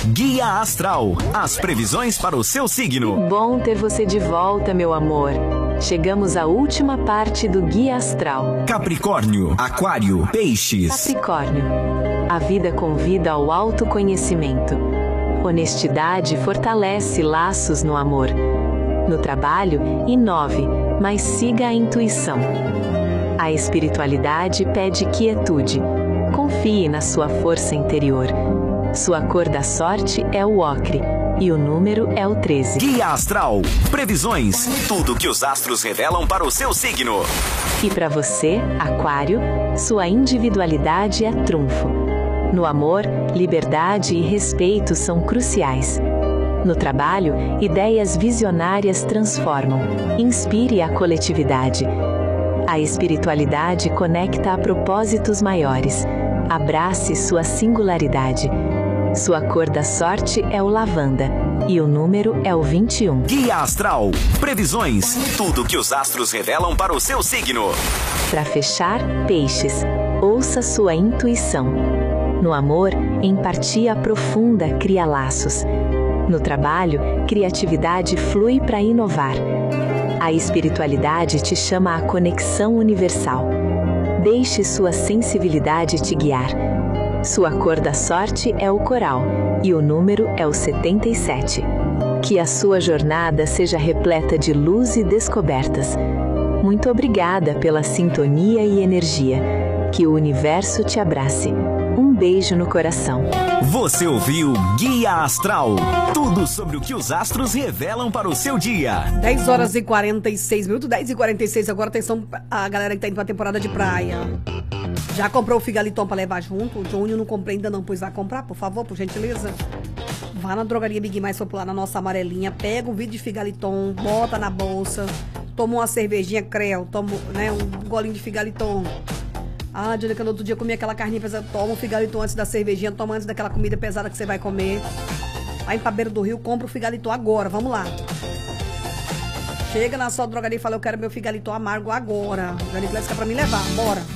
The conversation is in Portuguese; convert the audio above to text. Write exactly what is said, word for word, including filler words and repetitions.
Guia Astral, as previsões para o seu signo. Bom ter você de volta, meu amor. Chegamos à última parte do Guia Astral. Capricórnio, Aquário, Peixes. Capricórnio. A vida convida ao autoconhecimento. Honestidade fortalece laços no amor. No trabalho, inove, mas siga a intuição. A espiritualidade pede quietude. Confie na sua força interior. Sua cor da sorte é o ocre e o número é o treze. Guia Astral, previsões, tudo que os astros revelam para o seu signo. E para você, Aquário, sua individualidade é trunfo. No amor, liberdade e respeito são cruciais. No trabalho, ideias visionárias transformam. Inspire a coletividade. A espiritualidade conecta a propósitos maiores. Abrace sua singularidade. Sua cor da sorte é o lavanda e o número é o vinte e um. Guia Astral, previsões, tudo que os astros revelam para o seu signo. Para fechar, Peixes, ouça sua intuição. No amor, empatia profunda cria laços. No trabalho, criatividade flui para inovar. A espiritualidade te chama à conexão universal. Deixe sua sensibilidade te guiar. Sua cor da sorte é o coral e o número é o setenta e sete. Que a sua jornada seja repleta de luz e descobertas. Muito obrigada pela sintonia e energia. Que o universo te abrace. Um beijo no coração. Você ouviu Guia Astral. Tudo sobre o que os astros revelam para o seu dia. dez horas e quarenta e seis minutos, dez e quarenta e seis agora. Atenção a galera que tá indo pra temporada de praia. Já comprou o figaliton pra levar junto? O Júnior não comprei ainda não, pois vai comprar, por favor, por gentileza. Vá na drogaria Big Mais Popular, na nossa amarelinha, pega um vidro de figaliton, bota na bolsa, toma uma cervejinha Creu, toma, né, um golinho de figaliton. Ah, Júnior, que no outro dia comi aquela carninha pesada, toma um figaliton antes da cervejinha, toma antes daquela comida pesada que você vai comer. Vai pra beira do rio, compra o figaliton agora, vamos lá. Chega na sua drogaria e fala, eu quero meu figaliton amargo agora. O Júnior vai ficar pra me levar, bora.